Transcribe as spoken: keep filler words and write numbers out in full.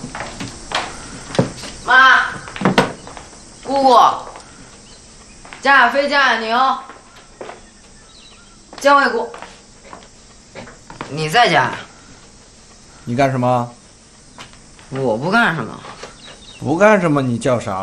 妈，姑姑，加亚飞、加亚宁，江卫姑，你在家？ 你干什么？ 我不干什么。 不干什么？你叫啥？